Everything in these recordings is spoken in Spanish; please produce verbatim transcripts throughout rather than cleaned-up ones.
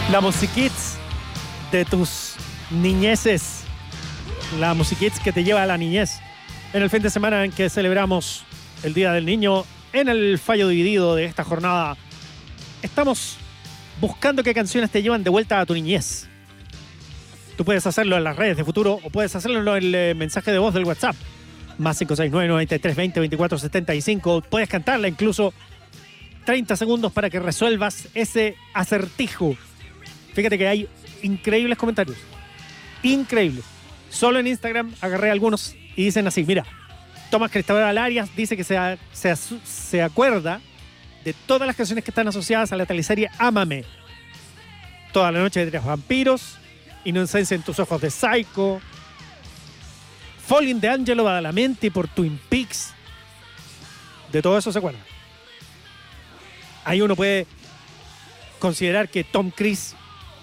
La musiquits de tus niñeces. La musiquits que te lleva a la niñez. En el fin de semana en que celebramos el Día del Niño, en el fallo dividido de esta jornada, estamos buscando qué canciones te llevan de vuelta a tu niñez. Tú puedes hacerlo en las redes de Futuro o puedes hacerlo en el eh, mensaje de voz del WhatsApp. Más cinco seis nueve, nueve tres dos cero, veinticuatro setenta y cinco. Puedes cantarla incluso treinta segundos para que resuelvas ese acertijo. Fíjate que hay increíbles comentarios. Increíbles. Solo en Instagram agarré algunos y dicen así, mira, Tomás Cristóbal Arias dice que se, se, se acuerda de todas las canciones que están asociadas a la teleserie Ámame. Toda la noche de tres vampiros, Inocencia en tus ojos de Psycho, Falling de Angelo Badalamenti por Twin Peaks. De todo eso se acuerda. Ahí uno puede considerar que Tom Cruise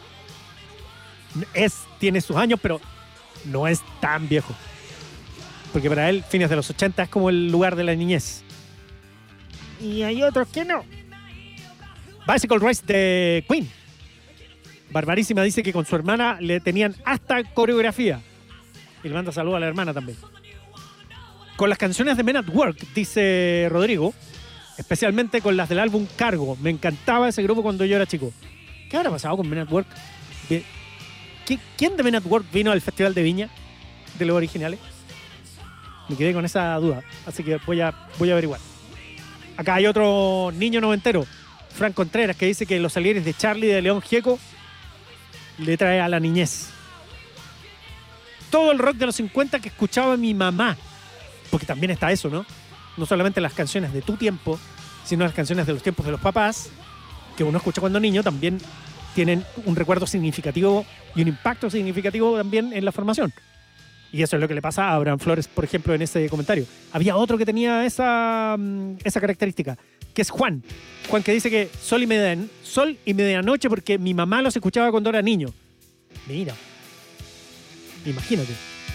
es, tiene sus años, pero no es tan viejo. Porque para él, fines de los ochenta es como el lugar de la niñez. Y hay otros que no. Bicycle Race de Queen. Barbarísima dice que con su hermana le tenían hasta coreografía. Y le manda saludos a la hermana también. Con las canciones de Men at Work, dice Rodrigo, especialmente con las del álbum Cargo. Me encantaba ese grupo cuando yo era chico. ¿Qué habrá pasado con Men at Work? ¿Quién de Men at Work vino al Festival de Viña de los originales? Me quedé con esa duda, así que voy a, voy a averiguar. Acá hay otro niño noventero, Frank Contreras, que dice que los Salieres de Charlie de León Gieco le trae a la niñez. Todo el rock de los cincuenta que escuchaba mi mamá, porque también está eso, ¿no? No solamente las canciones de tu tiempo, sino las canciones de los tiempos de los papás, que uno escucha cuando niño, también tienen un recuerdo significativo y un impacto significativo también en la formación. Y eso es lo que le pasa a Abraham Flores, por ejemplo, en ese comentario. Había otro que tenía esa, esa característica, que es Juan. Juan que dice que Sol y, media, Sol y Medianoche porque mi mamá los escuchaba cuando era niño. Mira. Imagínate.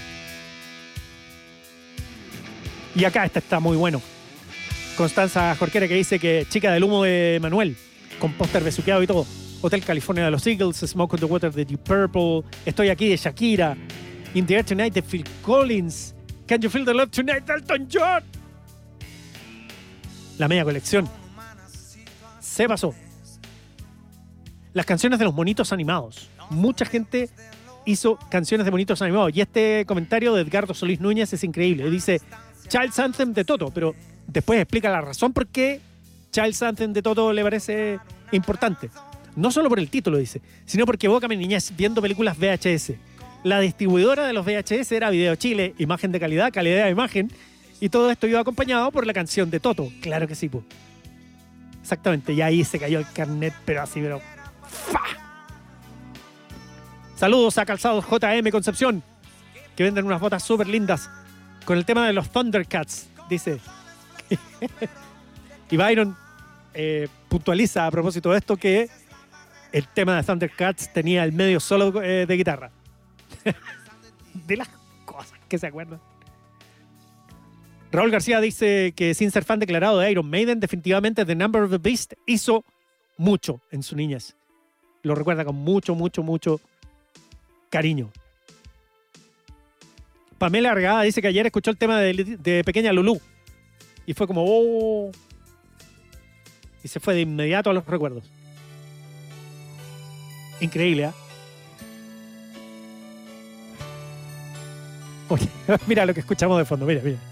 Y acá esta está muy bueno. Constanza Jorquera que dice que Chica del Humo de Manuel, con póster besuqueado y todo. Hotel California de los Eagles, Smoke on the Water de Deep Purple, Estoy aquí de Shakira, In the Air Tonight de Phil Collins, Can You Feel the Love Tonight de Elton John. La media colección. Se pasó. Las canciones de los monitos animados. Mucha gente hizo canciones de monitos animados. Y este comentario de Edgardo Solís Núñez es increíble. Dice Child's Anthem de Toto, pero después explica la razón por qué Child's Anthem de Toto le parece importante. No solo por el título, dice, sino porque evoca a mi niñez viendo películas V H S. La distribuidora de los V H S era Video Chile, imagen de calidad, calidad de imagen, y todo esto iba acompañado por la canción de Toto. Claro que sí, pues. Exactamente, y ahí se cayó el carnet, pero así, pero... ¡fa! Saludos a Calzados J M Concepción, que venden unas botas súper lindas con el tema de los Thundercats, dice. Y Byron eh, puntualiza a propósito de esto que el tema de Thundercats tenía el medio solo eh, de guitarra. De las cosas que se acuerdan. Raúl García dice que sin ser fan declarado de Iron Maiden, definitivamente The Number of the Beast hizo mucho en su niñez. Lo recuerda con mucho, mucho, mucho cariño. Pamela Argada dice que ayer escuchó el tema de, de Pequeña Lulú y fue como oh, y se fue de inmediato a los recuerdos. Increíble, ¿eh? Oye, mira lo que escuchamos de fondo, mira, mira.